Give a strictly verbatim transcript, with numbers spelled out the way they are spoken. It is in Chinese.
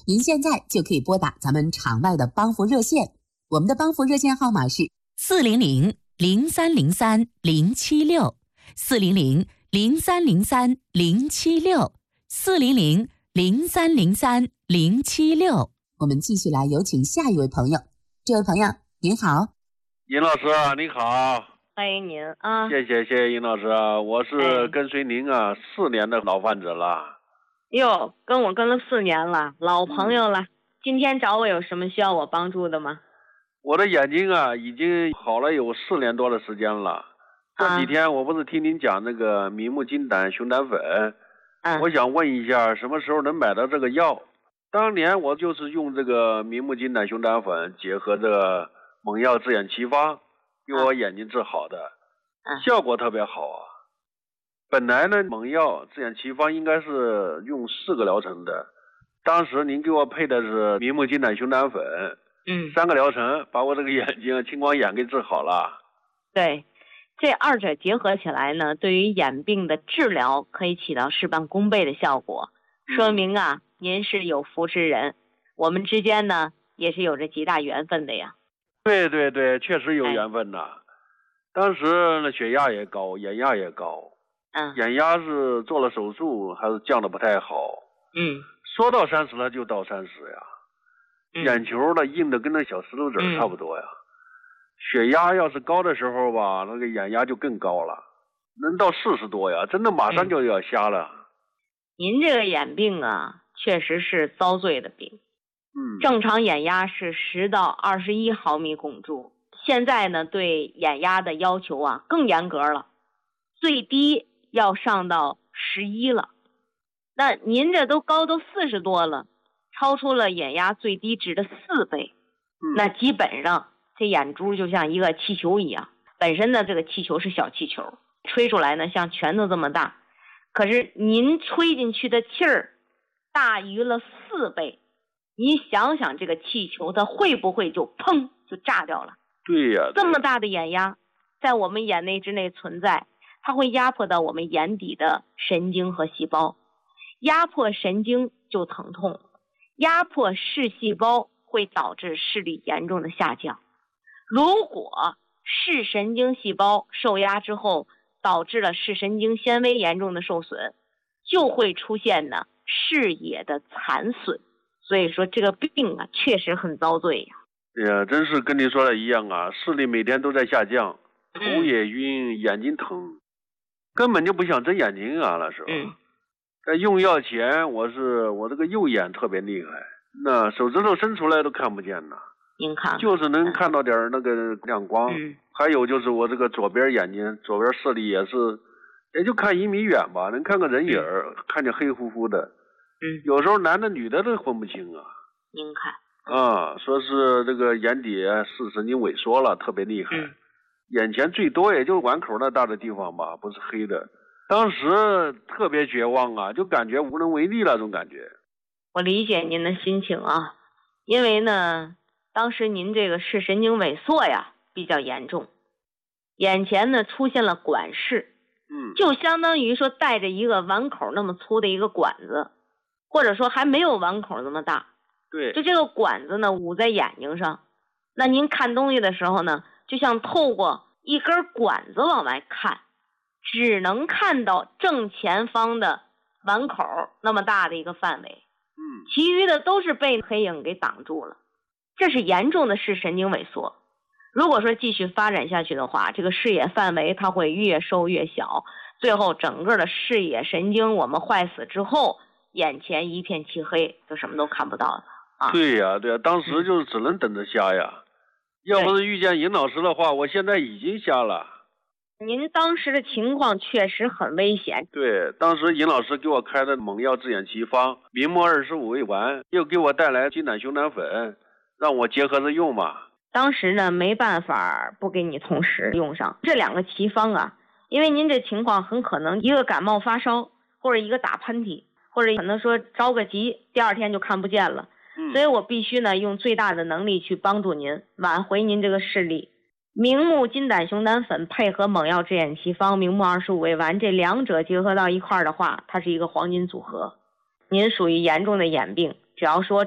您现在就可以拨打咱们场外的帮扶热线，我们的帮扶热线号码是四零零零三零三零七六，四零零零三零三零七六，四零零零三零三零七六。 我们继续来有请下一位朋友。这位朋友您好。 尹老师你好。 欢迎您啊！ 谢谢谢谢尹老师啊，我是跟随您啊、哎、四年的老患者了。 哟，跟我跟了四年了，老朋友了。嗯、今天找我有什么需要我帮助的吗？ 我的眼睛啊，已经好了有四年多的时间了。这几天我不是听您讲那个明目金胆熊胆粉，嗯、我想问一下，什么时候能买到这个药？当年我就是用这个明目金胆熊胆粉结合这个猛药自眼奇方，给我眼睛治好的，嗯、效果特别好啊。本来呢，猛药自眼奇方应该是用四个疗程的，当时您给我配的是明目金胆熊胆粉，嗯，三个疗程把我这个眼睛青光眼给治好了。 对，这二者结合起来呢，对于眼病的治疗可以起到事半功倍的效果，嗯、说明啊，您是有福之人，我们之间呢也是有着极大缘分的呀。 对对对，确实有缘分呐。哎、当时呢，血压也高，眼压也高。嗯，眼压是做了手术，还是降的不太好。嗯，说到三十了就到三十呀，嗯、眼球呢硬的跟那小石头子差不多呀。嗯、血压要是高的时候吧，那个眼压就更高了，能到四十多呀，真的马上就要瞎了。嗯、 您这个眼病啊，确实是遭罪的病。嗯，正常眼压是十到二十一毫米汞柱，现在呢对眼压的要求啊更严格了，最低要上到十一了，那您这都高到四十多了，超出了眼压最低值的四倍，嗯、那基本上这眼珠就像一个气球一样，本身呢这个气球是小气球，吹出来呢像拳头这么大，可是您吹进去的气儿大于了四倍，您想想这个气球它会不会就砰就炸掉了？ 对呀， 这么大的眼压在我们眼内之内存在，它会压迫到我们眼底的神经和细胞，压迫神经就疼痛，压迫视细胞会导致视力严重的下降。如果视神经细胞受压之后，导致了视神经纤维严重的受损，就会出现呢视野的残损。所以说这个病啊，确实很遭罪呀。 哎呀，真是跟你说的一样啊，视力每天都在下降，头也晕，嗯、眼睛疼。根本就不想睁眼睛啊，那时候。嗯。在用药前，我是我这个右眼特别厉害，那手指头伸出来都看不见呐。 您看。 就是能看到点那个亮光。嗯。还有就是我这个左边眼睛，左边视力也是，也就看一米远吧，能看个人影儿，嗯、看见黑乎乎的。嗯。有时候男的女的都分不清啊。 您看。 啊，说是这个眼底视神经萎缩了，特别厉害。嗯。眼前最多也就是碗口那大的地方吧，不是黑的。当时特别绝望啊，就感觉无能为力那种感觉。 我理解您的心情啊，因为呢，当时您这个视神经萎缩呀比较严重，眼前呢出现了管视，嗯，就相当于说带着一个碗口那么粗的一个管子，或者说还没有碗口那么大。 对。 就这个管子呢捂在眼睛上，那您看东西的时候呢，就像透过一根管子往外看，只能看到正前方的碗口那么大的一个范围，嗯，其余的都是被黑影给挡住了。这是严重的视神经萎缩。如果说继续发展下去的话，这个视野范围它会越收越小，最后整个的视野神经我们坏死之后，眼前一片漆黑，就什么都看不到了啊。 对呀、啊、对呀、啊，当时就是只能等着瞎呀。嗯，要不是遇见尹老师的话，我现在已经瞎了。 您当时的情况确实很危险。 对，当时尹老师给我开的猛药自眼奇方，明目二十五味丸，又给我带来金胆熊胆粉，让我结合着用嘛。 当时呢，没办法不给你同时用上这两个奇方啊，因为您这情况很可能一个感冒发烧，或者一个打喷嚏，或者可能说着个急，第二天就看不见了。嗯，所以我必须呢用最大的能力去帮助您挽回您这个视力。明目金胆熊胆粉配合猛药自眼奇方明目二十五味丸，这两者结合到一块儿的话，它是一个黄金组合。您属于严重的眼病，只要说